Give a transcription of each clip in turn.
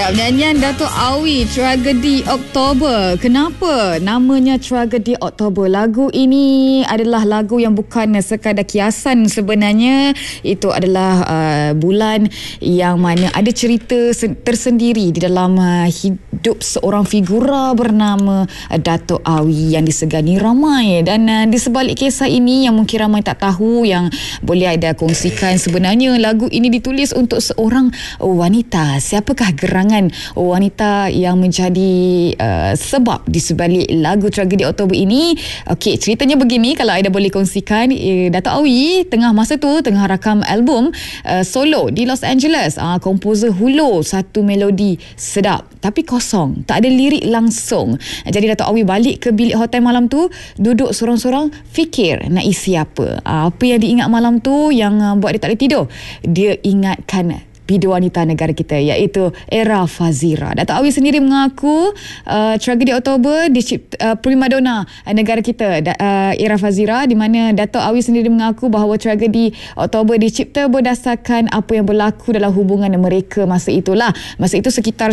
Nyanyian Dato' Awi, Tragedi Oktober. Kenapa namanya Tragedi Oktober? Lagu ini adalah lagu yang bukan sekadar kiasan sebenarnya. Itu adalah bulan yang mana ada cerita tersendiri di dalam hidup seorang figura bernama Dato' Awi yang disegani ramai. Dan di sebalik kisah ini yang mungkin ramai tak tahu, yang boleh ada kongsikan, sebenarnya lagu ini ditulis untuk seorang wanita. Siapakah gerangan wanita yang menjadi sebab di sebalik lagu Tragedi Oktober ini? Okey, ceritanya begini, kalau Aida boleh kongsikan. Dato' Awi masa tu tengah rakam album solo di Los Angeles. Komposer hulur satu melodi sedap tapi kosong, tak ada lirik langsung. Jadi Dato' Awi balik ke bilik hotel malam tu, duduk sorang-sorang fikir nak isi apa. Apa yang diingat malam tu yang buat dia tak boleh tidur? Dia ingatkan bidu wanita negara kita, iaitu Era Fazira. Dato' Awi sendiri mengaku Tragedi Oktober primadona negara kita, Era Fazira, di mana Dato' Awi sendiri mengaku bahawa Tragedi Oktober dicipta berdasarkan apa yang berlaku dalam hubungan mereka masa itulah. Masa itu sekitar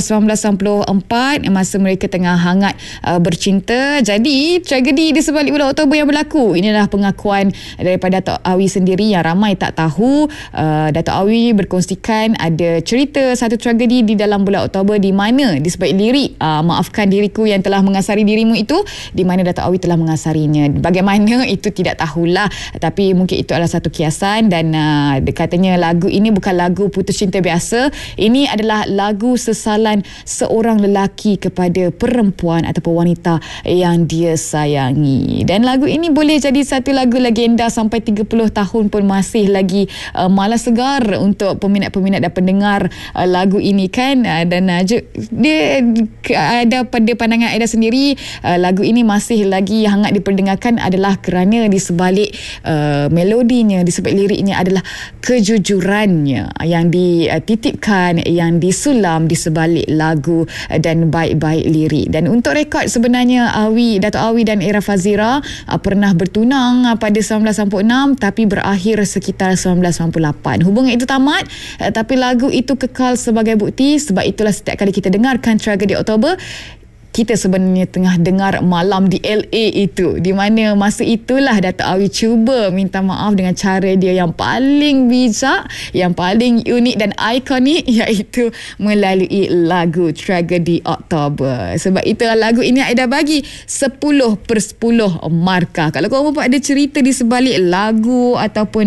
1994, masa mereka tengah hangat bercinta. Jadi tragedi di sebalik bulan Oktober yang berlaku, inilah pengakuan daripada Dato' Awi sendiri yang ramai tak tahu. Dato' Awi berkongsikan ada cerita satu tragedi di dalam bulan Oktober, di mana di sebalik lirik maafkan diriku yang telah mengasari dirimu itu, di mana Dato' Awi telah mengasarinya. Bagaimana itu tidak tahulah, tapi mungkin itu adalah satu kiasan. Dan katanya lagu ini bukan lagu putus cinta biasa. Ini adalah lagu sesalan seorang lelaki kepada perempuan ataupun wanita yang dia sayangi. Dan lagu ini boleh jadi satu lagu legenda sampai 30 tahun pun masih lagi malas segar untuk peminat-peminat dan pendengar lagu ini kan. Dan dia ada pada pandangan Aida sendiri, lagu ini masih lagi hangat diperdengarkan adalah kerana di sebalik melodinya, di sebalik liriknya adalah kejujurannya yang dititipkan, yang disulam di sebalik lagu dan baik-baik lirik. Dan untuk rekod, sebenarnya Dato' Awi dan Era Fazira pernah bertunang pada 1996 tapi berakhir sekitar 1998. Hubungan itu tamat, tapi lagu itu kekal sebagai bukti. Sebab itulah setiap kali kita dengarkan Tragedi Oktober, kita sebenarnya tengah dengar malam di LA itu, di mana masa itulah Dato' Awi cuba minta maaf dengan cara dia yang paling bijak, yang paling unik dan ikonik, iaitu melalui lagu Tragedi Oktober. Sebab itulah lagu ini Aida bagi 10/10 markah. Kalau korang ada cerita di sebalik lagu ataupun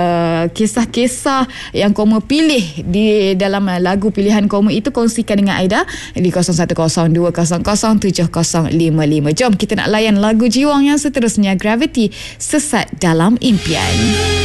kisah-kisah yang korang pilih di dalam lagu pilihan korang itu, kongsikan dengan Aida di 0102007055. Jom kita nak layan lagu jiwang yang seterusnya, Gravity, Sesat Dalam Impian.